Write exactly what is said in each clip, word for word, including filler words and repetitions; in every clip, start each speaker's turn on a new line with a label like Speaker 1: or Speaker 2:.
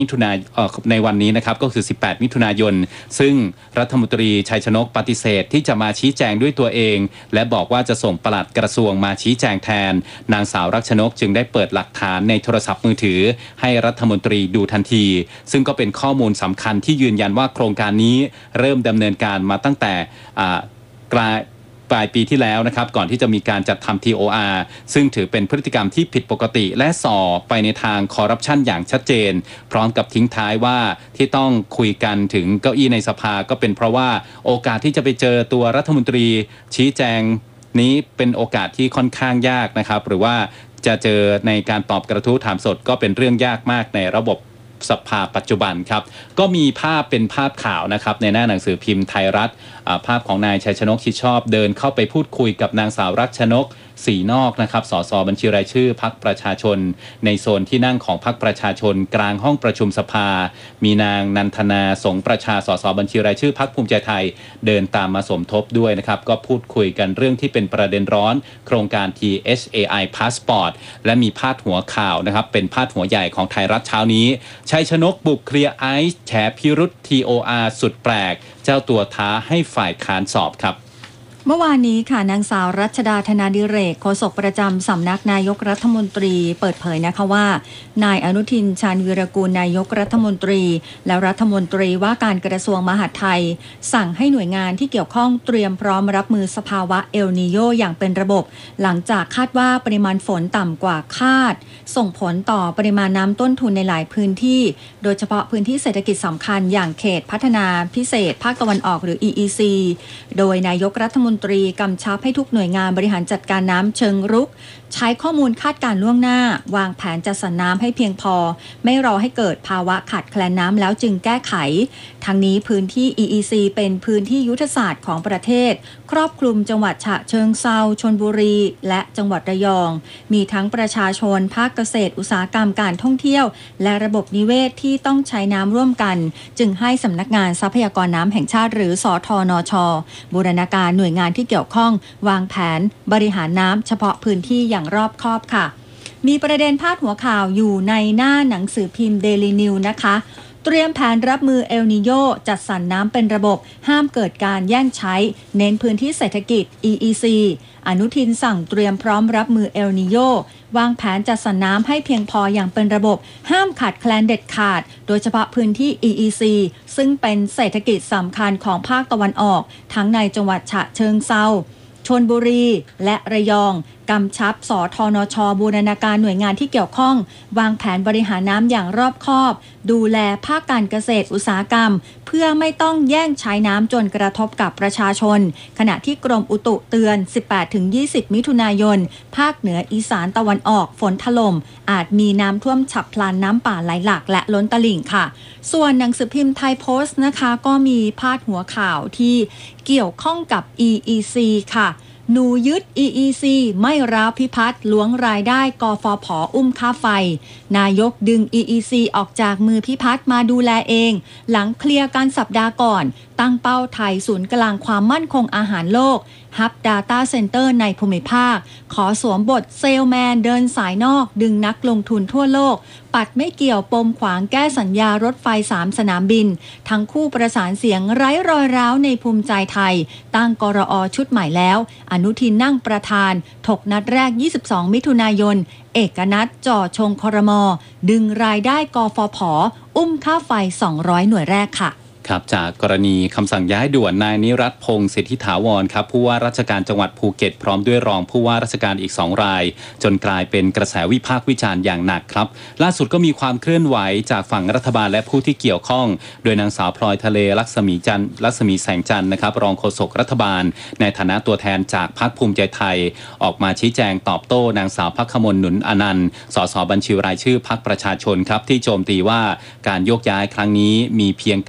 Speaker 1: มิถุนายนในวันนี้นะครับก็คือสิบแปดมิถุนายนซึ่งรัฐมนตรีชัยชนกปฏิเสธที่จะมาชี้แจงด้วยตัวเองและบอกว่าจะส่งปลัดกระทรวงมาชี้แจงแทนนางสาวรักชนกจึงได้เปิดหลักฐานในโทรศัพท์มือถือให้รัฐมนตรีดูทันทีซึ่งก็เป็นข้อมูลสำคัญที่ยืนยันว่าโครงการนี้เริ่มดำเนินการมาตั้งแต่กลายปลายปีที่แล้วนะครับก่อนที่จะมีการจัดทำ ที โอ อาร์ ซึ่งถือเป็นพฤติกรรมที่ผิดปกติและส่อไปในทางคอร์รัปชันอย่างชัดเจนพร้อมกับทิ้งท้ายว่าที่ต้องคุยกันถึงเก้าอี้ในสภาก็เป็นเพราะว่าโอกาสที่จะไปเจอตัวรัฐมนตรีชี้แจงนี้เป็นโอกาสที่ค่อนข้างยากนะครับหรือว่าจะเจอในการตอบกระทู้ถามสดก็เป็นเรื่องยากมากในระบบสภาปัจจุบันครับก็มีภาพเป็นภาพข่าวนะครับในหน้าหนังสือพิมพ์ไทยรัฐภาพของนายชัยชนกชิดชอบเดินเข้าไปพูดคุยกับนางสาวรักชนกสีนอกนะครับสสบัญชีรายชื่อพรรคประชาชนในโซนที่นั่งของพรรคประชาชนกลางห้องประชุมสภามีนางนันทนาสงประชาสสบัญชีรายชื่อพรรคภูมิใจไทยเดินตามมาสมทบด้วยนะครับก็พูดคุยกันเรื่องที่เป็นประเด็นร้อนโครงการ ที เอช เอ ไอ Passport และมีพาดหัวข่าวนะครับเป็นพาดหัวใหญ่ของไทยรัฐเช้านี้ชัยชนกบุกเคลียร์ไอซ์แฉพิรุธ ที โอ อาร์ สุดแปลกเจ้าตัวท้าให้ฝ่ายค้านสอบครับ
Speaker 2: เมื่อวานนี้ค่ะนางสาวรัชดาธนาดิเรกโฆษกประจำสำนักนายกรัฐมนตรีเปิดเผยนะคะว่านายอนุทินชาญวีรกูลนายกรัฐมนตรีและรัฐมนตรีว่าการกระทรวงมหาดไทยสั่งให้หน่วยงานที่เกี่ยวข้องเตรียมพร้อมรับมือสภาวะเอลนีโญอย่างเป็นระบบหลังจากคาดว่าปริมาณฝนต่ำกว่าคาดส่งผลต่อปริมาณน้ำต้นทุนในหลายพื้นที่โดยเฉพาะพื้นที่เศรษฐกิจสำคัญอย่างเขตพัฒนาพิเศษภาคตะวันออกหรือ อี อี ซี โดยนายกรัฐมนตรีกำชับให้ทุกหน่วยงานบริหารจัดการน้ำเชิงรุกใช้ข้อมูลคาดการล่วงหน้าวางแผนจัดสรรน้ำให้เพียงพอไม่รอให้เกิดภาวะขาดแคลนน้ำแล้วจึงแก้ไขทั้งนี้พื้นที่ อี อี ซี เป็นพื้นที่ยุทธศาสตร์ของประเทศครอบคลุมจังหวัดฉะเชิงเทราชลบุรีและจังหวัดระยองมีทั้งประชาชนภาคเกษตรอุตสาหกรรมการท่องเที่ยวและระบบนิเวศที่ต้องใช้น้ำร่วมกันจึงให้สำนักงานทรัพยากรน้ำแห่งชาติหรือสทนช.บูรณาการหน่วยงานที่เกี่ยวข้องวางแผนบริหารน้ำเฉพาะพื้นที่อย่างรอบคอบค่ะมีประเด็นพาดหัวข่าวอยู่ในหน้าหนังสือพิมพ์ Daily News นะคะเตรียมแผนรับมือเอลนีโญจัดสรรน้ำเป็นระบบห้ามเกิดการแย่งใช้เน้นพื้นที่เศรษฐกิจ อี อี ซี อนุทินสั่งเตรียมพร้อมรับมือเอลนีโญวางแผนจัดสรรน้ำให้เพียงพออย่างเป็นระบบห้ามขาดแคลนเด็ดขาดโดยเฉพาะพื้นที่ อี อี ซี ซึ่งเป็นเศรษฐกิจสำคัญของภาคตะวันออกทั้งในจังหวัดฉะเชิงเทราชลบุรีและระยองกำชับสทนช.บูรณาการหน่วยงานที่เกี่ยวข้องวางแผนบริหารน้ำอย่างรอบคอบดูแลภาคการเกษตรอุตสาหกรรมเพื่อไม่ต้องแย่งใช้น้ำจนกระทบกับประชาชนขณะที่กรมอุตุเตือน สิบแปดถึงยี่สิบ มิถุนายนภาคเหนืออีสานตะวันออกฝนถล่มอาจมีน้ำท่วมฉับพลันน้ำป่าไหลหลากและล้นตลิ่งค่ะส่วนหนังสือพิมพ์ไทยโพสต์นะคะก็มีพาดหัวข่าวที่เกี่ยวข้องกับ อี อี ซี ค่ะหนูยึด อี อี ซี ไม่ร้าวพิพัฒน์ล้วงรายได้กฟผ.อุ้มค่าไฟนายกดึง อี อี ซี ออกจากมือพิพัฒน์มาดูแลเองหลังเคลียร์กันสัปดาห์ก่อนตั้งเป้าไทยศูนย์กลางความมั่นคงอาหารโลกฮับ Data Center ในภูมิภาคขอสวมบทเซลแมนเดินสายนอกดึงนักลงทุนทั่วโลกปัดไม่เกี่ยวปมขวางแก้สัญญารถไฟสามสนามบินทั้งคู่ประสานเสียงไร้รอยร้าวในภูมิใจไทยตั้งกรอชุดใหม่แล้วอนุทินนั่งประธานถกนัดแรกยี่สิบสองมิถุนายนเอกนัทจ่อชงครม.ดึงรายได้กฟผ.อุ้มค่าไฟสองร้อยหน่วยแรกค่ะ
Speaker 1: ครับจากกรณีคำสั่งย้ายด่วนนายนิรัตน์พงศ์สิทธิถาวรครับผู้ว่าราชการจังหวัดภูเก็ตพร้อมด้วยรองผู้ว่าราชการอีกสองรายจนกลายเป็นกระแสวิพากษ์วิจารณ์อย่างหนักครับล่าสุดก็มีความเคลื่อนไหวจากฝั่งรัฐบาลและผู้ที่เกี่ยวข้องโดยนางสาวพลอยทะเลลักษมีจันลักษมีแสงจันทร์นะครับรองโฆษกรัฐบาลในฐานะตัวแทนจากพรรคภูมิใจไทยออกมาชี้แจงตอบโต้นางสาวภัคมลหนุนอนันต์สสบัญชีรายชื่อพรรคประชาชนครับที่โจมตีว่าการโยกย้ายครั้งนี้มีเพียงการลงโท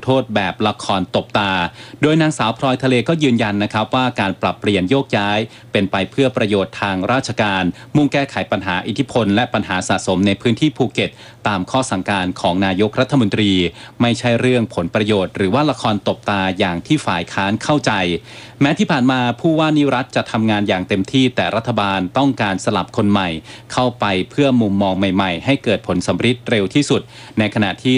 Speaker 1: ทษแบบละครตบตาโดยนางสาวพลอยทะเลก็ยืนยันนะครับว่าการปรับเปลี่ยนโยกย้ายเป็นไปเพื่อประโยชน์ทางราชการมุ่งแก้ไขปัญหาอิทธิพลและปัญหาสะสมในพื้นที่ภูเก็ตตามข้อสั่งการของนายกรัฐมนตรีไม่ใช่เรื่องผลประโยชน์หรือว่าละครตบตาอย่างที่ฝ่ายค้านเข้าใจแม้ที่ผ่านมาผู้ว่านิรัตน์จะทำงานอย่างเต็มที่แต่รัฐบาลต้องการสลับคนใหม่เข้าไปเพื่อมุมมองใหม่ๆให้เกิดผลสำฤทธิ์เร็วที่สุดในขณะที่